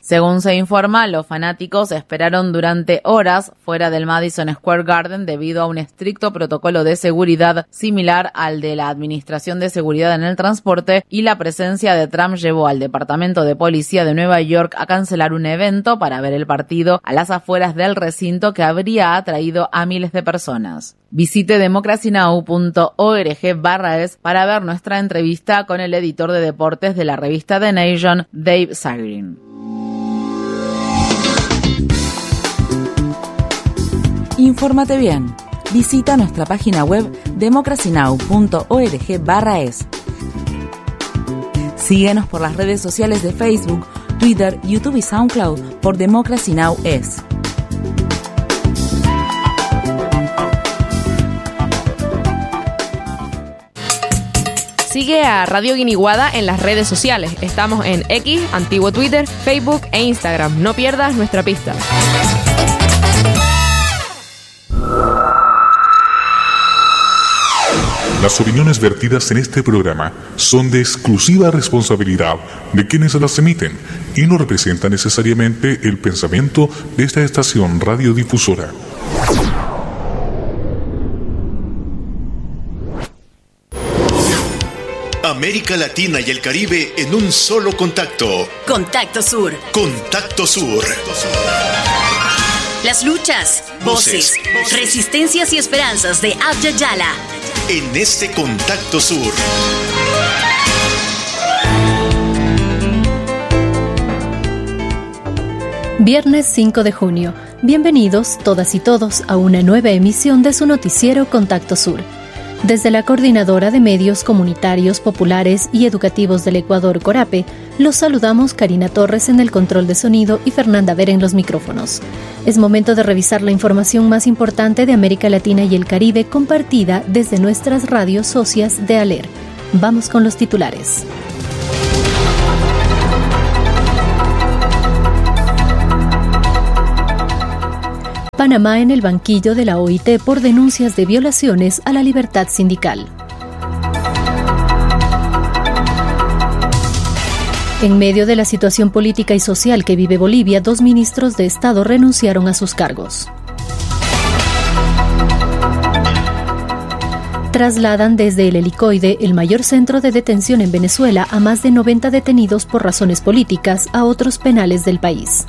Según se informa, los fanáticos esperaron durante horas fuera del Madison Square Garden debido a un estricto protocolo de seguridad similar al de la Administración de Seguridad en el Transporte, y la presencia de Trump llevó al Departamento de Policía de Nueva York a cancelar un evento para ver el partido a las afueras del recinto que habría atraído a miles de personas. Visite democracynow.org/es para ver nuestra entrevista con el editor de deportes de la revista The Nation, Dave Sagrin. Infórmate bien. Visita nuestra página web democracynow.org/es. Síguenos por las redes sociales de Facebook, Twitter, YouTube y SoundCloud por Democracy Now! Es. Sigue a Radio Guiniguada en las redes sociales. Estamos en X, antiguo Twitter, Facebook e Instagram. No pierdas nuestra pista. Las opiniones vertidas en este programa son de exclusiva responsabilidad de quienes las emiten y no representan necesariamente el pensamiento de esta estación radiodifusora. América Latina y el Caribe en un solo contacto. Contacto Sur. Contacto Sur. Las luchas, voces, resistencias y esperanzas de Abya Yala. En este Contacto Sur. Viernes 5 de junio. Bienvenidos todas y todos a una nueva emisión de su noticiero Contacto Sur. Desde la Coordinadora de Medios Comunitarios, Populares y Educativos del Ecuador, CORAPE, los saludamos Karina Torres en el control de sonido y Fernanda Vera en los micrófonos. Es momento de revisar la información más importante de América Latina y el Caribe compartida desde nuestras radios socias de ALER. Vamos con los titulares. Panamá en el banquillo de la OIT por denuncias de violaciones a la libertad sindical. En medio de la situación política y social que vive Bolivia, 2 ministros de Estado renunciaron a sus cargos. Trasladan desde el Helicoide, el mayor centro de detención en Venezuela, a más de 90 detenidos por razones políticas a otros penales del país.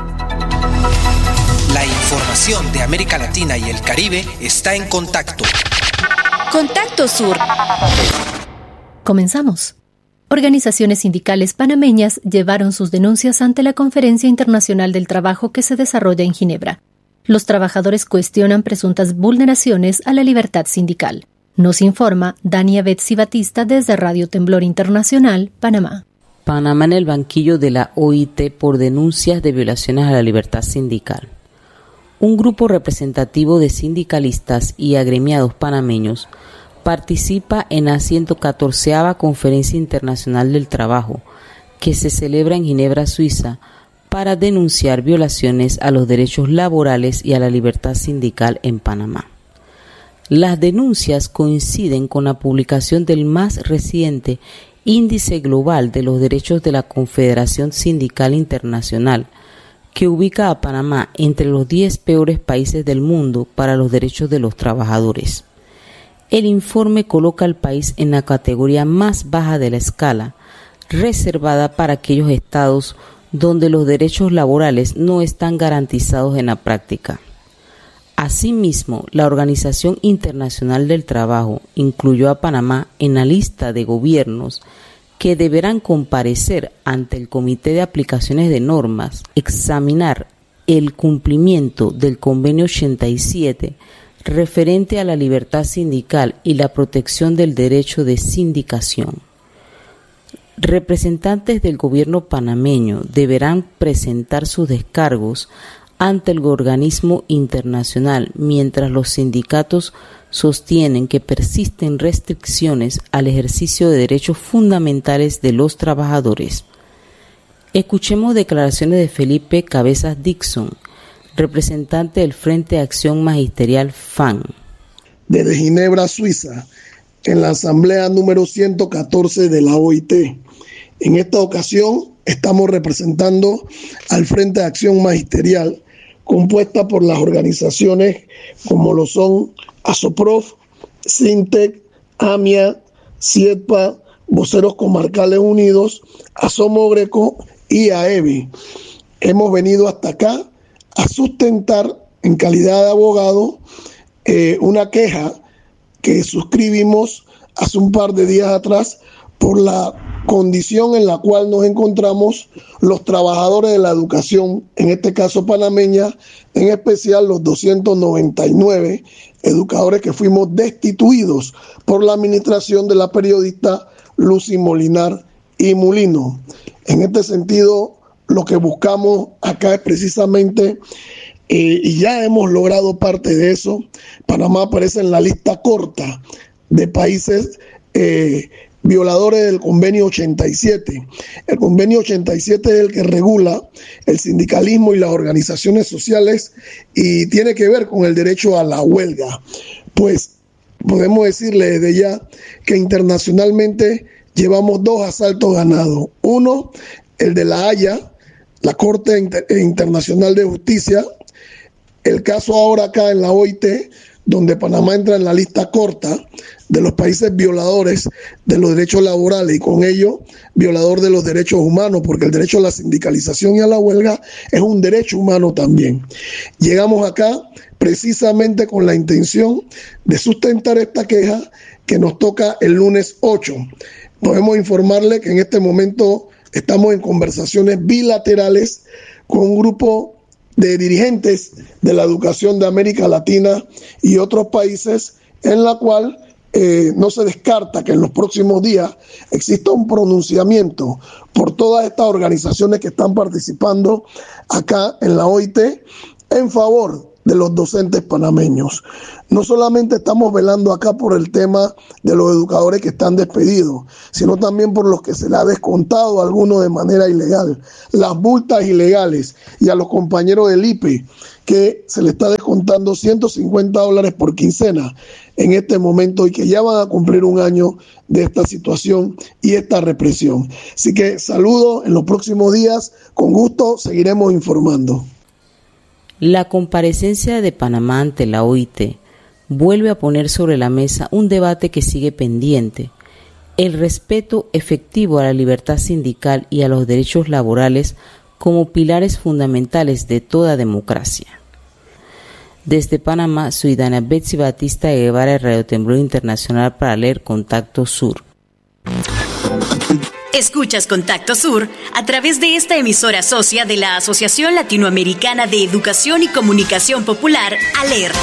La información de América Latina y el Caribe está en Contacto. Contacto Sur. Comenzamos. Organizaciones sindicales panameñas llevaron sus denuncias ante la Conferencia Internacional del Trabajo que se desarrolla en Ginebra. Los trabajadores cuestionan presuntas vulneraciones a la libertad sindical. Nos informa Dania Betsy Batista desde Radio Temblor Internacional, Panamá. Panamá en el banquillo de la OIT por denuncias de violaciones a la libertad sindical. Un grupo representativo de sindicalistas y agremiados panameños participa en la 114ª Conferencia Internacional del Trabajo, que se celebra en Ginebra, Suiza, para denunciar violaciones a los derechos laborales y a la libertad sindical en Panamá. Las denuncias coinciden con la publicación del más reciente Índice Global de los Derechos de la Confederación Sindical Internacional, que ubica a Panamá entre los 10 peores países del mundo para los derechos de los trabajadores. El informe coloca al país en la categoría más baja de la escala, reservada para aquellos estados donde los derechos laborales no están garantizados en la práctica. Asimismo, la Organización Internacional del Trabajo incluyó a Panamá en la lista de gobiernos que deberán comparecer ante el Comité de Aplicaciones de Normas, examinar el cumplimiento del Convenio 87 referente a la libertad sindical y la protección del derecho de sindicación. Representantes del gobierno panameño deberán presentar sus descargos ante el organismo internacional, mientras los sindicatos sostienen que persisten restricciones al ejercicio de derechos fundamentales de los trabajadores. Escuchemos declaraciones de Felipe Cabezas Dixon, representante del Frente de Acción Magisterial FAN. Desde Ginebra, Suiza, en la asamblea número 114 de la OIT. En esta ocasión estamos representando al Frente de Acción Magisterial, compuesta por las organizaciones como lo son ASOPROF, SINTEC, AMIA, CIEPA, Voceros Comarcales Unidos, ASOMO-GRECO y AEBI. Hemos venido hasta acá a sustentar en calidad de abogado una queja que suscribimos hace un par de días atrás por la condición en la cual nos encontramos los trabajadores de la educación, en este caso panameña, en especial los 299 educadores que fuimos destituidos por la administración de la periodista Lucy Molinar y Mulino. En este sentido, lo que buscamos acá es precisamente, y ya hemos logrado parte de eso, Panamá aparece en la lista corta de países violadores del Convenio 87. El Convenio 87 es el que regula el sindicalismo y las organizaciones sociales y tiene que ver con el derecho a la huelga. Pues podemos decirle desde ya que internacionalmente llevamos 2 asaltos ganados. Uno, el de La Haya, la Corte Internacional de Justicia. El caso ahora acá en la OIT, donde Panamá entra en la lista corta de los países violadores de los derechos laborales y con ello violador de los derechos humanos, porque el derecho a la sindicalización y a la huelga es un derecho humano también. Llegamos acá precisamente con la intención de sustentar esta queja que nos toca el lunes 8. Podemos informarle que en este momento estamos en conversaciones bilaterales con un grupo de dirigentes de la educación de América Latina y otros países, en la cual no se descarta que en los próximos días exista un pronunciamiento por todas estas organizaciones que están participando acá en la OIT en favor de los docentes panameños. No solamente estamos velando acá por el tema de los educadores que están despedidos, sino también por los que se le ha descontado a algunos de manera ilegal, las multas ilegales, y a los compañeros del IPE que se le está descontando $150 por quincena en este momento y que ya van a cumplir un año de esta situación y esta represión. Así que saludo en los próximos días, con gusto seguiremos informando. La comparecencia de Panamá ante la OIT vuelve a poner sobre la mesa un debate que sigue pendiente: el respeto efectivo a la libertad sindical y a los derechos laborales como pilares fundamentales de toda democracia. Desde Panamá, soy Dana Betsy Batista de Guevara, de Radio Temblor Internacional, para leer Contacto Sur. Escuchas Contacto Sur a través de esta emisora socia de la Asociación Latinoamericana de Educación y Comunicación Popular, ALER.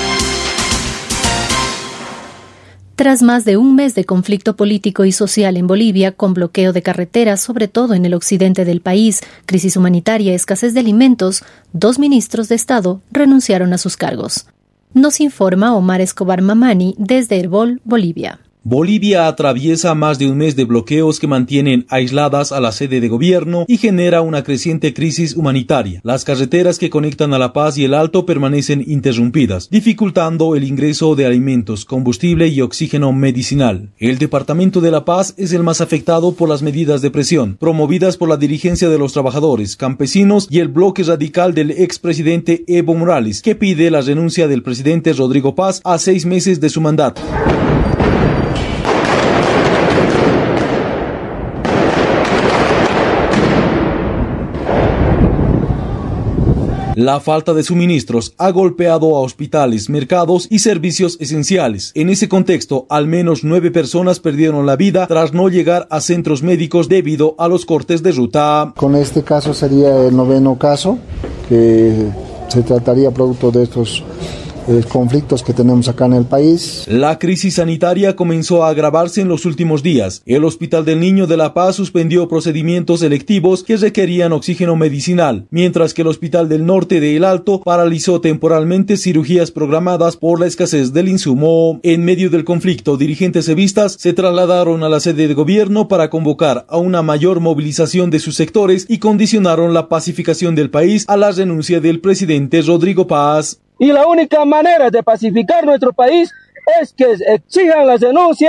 Tras más de un mes de conflicto político y social en Bolivia, con bloqueo de carreteras, sobre todo en el occidente del país, crisis humanitaria, escasez de alimentos, 2 ministros de Estado renunciaron a sus cargos. Nos informa Omar Escobar Mamani desde Herbol, Bolivia. Bolivia atraviesa más de un mes de bloqueos que mantienen aisladas a la sede de gobierno y genera una creciente crisis humanitaria. Las carreteras que conectan a La Paz y el Alto permanecen interrumpidas, dificultando el ingreso de alimentos, combustible y oxígeno medicinal. El departamento de La Paz es el más afectado por las medidas de presión promovidas por la dirigencia de los trabajadores, campesinos y el bloque radical del expresidente Evo Morales, que pide la renuncia del presidente Rodrigo Paz a 6 meses de su mandato. La falta de suministros ha golpeado a hospitales, mercados y servicios esenciales. En ese contexto, al menos 9 personas perdieron la vida tras no llegar a centros médicos debido a los cortes de ruta. Con este caso sería el 9º caso, que se trataría producto de estos conflictos que tenemos acá en el país. La crisis sanitaria comenzó a agravarse en los últimos días. El Hospital del Niño de La Paz suspendió procedimientos electivos que requerían oxígeno medicinal, mientras que el Hospital del Norte de El Alto paralizó temporalmente cirugías programadas por la escasez del insumo. En medio del conflicto, dirigentes evistas se trasladaron a la sede de gobierno para convocar a una mayor movilización de sus sectores y condicionaron la pacificación del país a la renuncia del presidente Rodrigo Paz. Y la única manera de pacificar nuestro país es que exijan la renuncia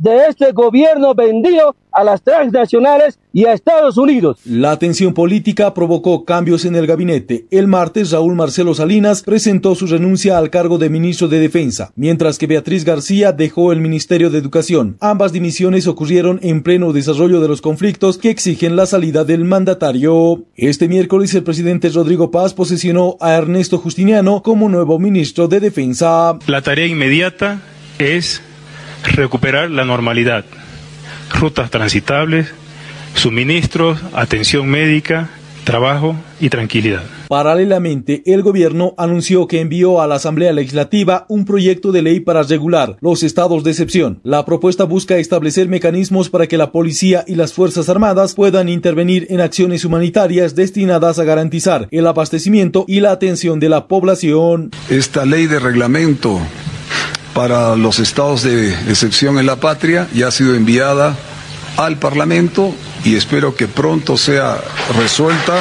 de este gobierno vendido a las transnacionales y a Estados Unidos. La tensión política provocó cambios en el gabinete. El martes, Raúl Marcelo Salinas presentó su renuncia al cargo de ministro de Defensa, mientras que Beatriz García dejó el Ministerio de Educación. Ambas dimisiones ocurrieron en pleno desarrollo de los conflictos que exigen la salida del mandatario. Este miércoles, el presidente Rodrigo Paz posesionó a Ernesto Justiniano como nuevo ministro de Defensa. La tarea inmediata es recuperar la normalidad. Rutas transitables, suministros, atención médica, trabajo y tranquilidad. Paralelamente, el gobierno anunció que envió a la Asamblea Legislativa un proyecto de ley para regular los estados de excepción. La propuesta busca establecer mecanismos para que la policía y las Fuerzas Armadas puedan intervenir en acciones humanitarias destinadas a garantizar el abastecimiento y la atención de la población. Esta ley de reglamento para los estados de excepción en la patria ya ha sido enviada al Parlamento y espero que pronto sea resuelta.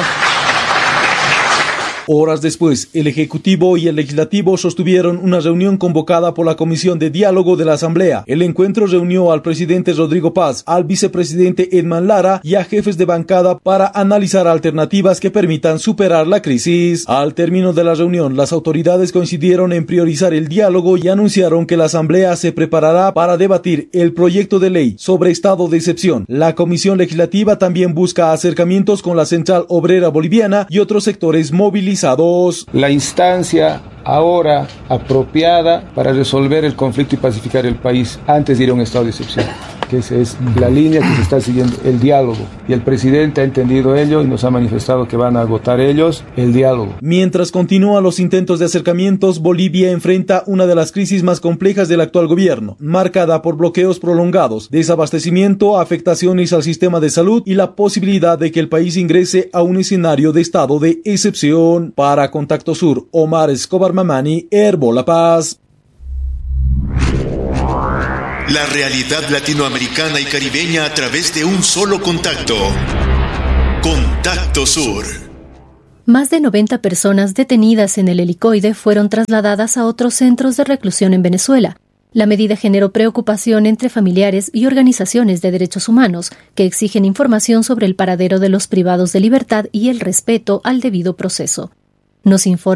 Horas después, el Ejecutivo y el Legislativo sostuvieron una reunión convocada por la Comisión de Diálogo de la Asamblea. El encuentro reunió al presidente Rodrigo Paz, al vicepresidente Edman Lara y a jefes de bancada para analizar alternativas que permitan superar la crisis. Al término de la reunión, las autoridades coincidieron en priorizar el diálogo y anunciaron que la Asamblea se preparará para debatir el proyecto de ley sobre estado de excepción. La Comisión Legislativa también busca acercamientos con la Central Obrera Boliviana y otros sectores movilizados. La instancia ahora apropiada para resolver el conflicto y pacificar el país antes de ir a un estado de excepción, que esa es la línea que se está siguiendo, el diálogo. Y el presidente ha entendido ello y nos ha manifestado que van a agotar ellos el diálogo. Mientras continúan los intentos de acercamientos, Bolivia enfrenta una de las crisis más complejas del actual gobierno, marcada por bloqueos prolongados, desabastecimiento, afectaciones al sistema de salud y la posibilidad de que el país ingrese a un escenario de estado de excepción. Para Contacto Sur, Omar Escobar Mamani, Herbo La Paz. La realidad latinoamericana y caribeña a través de un solo contacto. Contacto Sur. Más de 90 personas detenidas en el helicoide fueron trasladadas a otros centros de reclusión en Venezuela. La medida generó preocupación entre familiares y organizaciones de derechos humanos que exigen información sobre el paradero de los privados de libertad y el respeto al debido proceso. Nos informa